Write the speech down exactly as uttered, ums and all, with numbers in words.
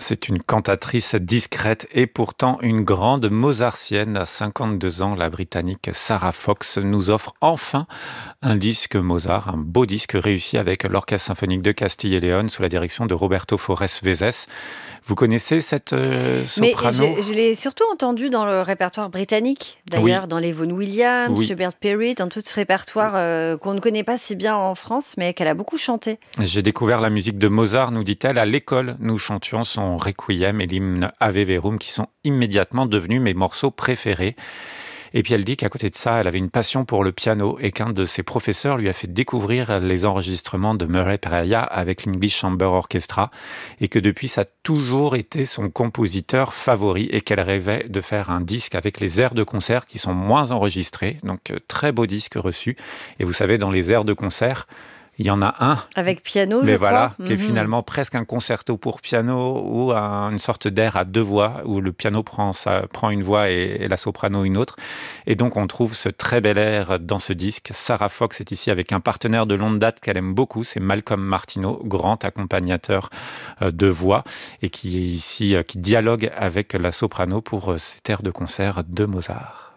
C'est une cantatrice discrète et pourtant une grande mozartienne. À cinquante-deux ans, la Britannique Sarah Fox nous offre enfin un disque Mozart, un beau disque réussi avec l'Orchestre symphonique de Castille et Léon sous la direction de Roberto Forés Vezes. Vous connaissez cette euh, Mais soprano? je, je l'ai surtout entendu dans le répertoire britannique, Oui, d'ailleurs, dans les Vaughan Williams, oui. Schubert Perry, dans tout ce répertoire euh, qu'on ne connaît pas si bien en France, mais qu'elle a beaucoup chanté. J'ai découvert la musique de Mozart, nous dit-elle, à l'école. Nous chantions son Requiem et l'hymne Ave Verum qui sont immédiatement devenus mes morceaux préférés. Et puis elle dit qu'à côté de ça, elle avait une passion pour le piano et qu'un de ses professeurs lui a fait découvrir les enregistrements de Murray Perahia avec l'English Chamber Orchestra et que depuis, ça a toujours été son compositeur favori et qu'elle rêvait de faire un disque avec les airs de concert qui sont moins enregistrés. Donc, euh, très beau disque reçu. Et vous savez, dans les airs de concert, il y en a un, Avec piano, je mais crois. voilà, qui est Mhm. finalement presque un concerto pour piano ou un- une sorte d'air à deux voix où le piano prend, sa- prend une voix et, et la soprano une autre. Et donc on trouve ce très bel air dans ce disque. Sarah Fox est ici avec un partenaire de longue date qu'elle aime beaucoup, c'est Malcolm Martineau, grand accompagnateur euh, de voix et qui est ici, euh, qui dialogue avec la soprano pour euh, cet air de concert de Mozart.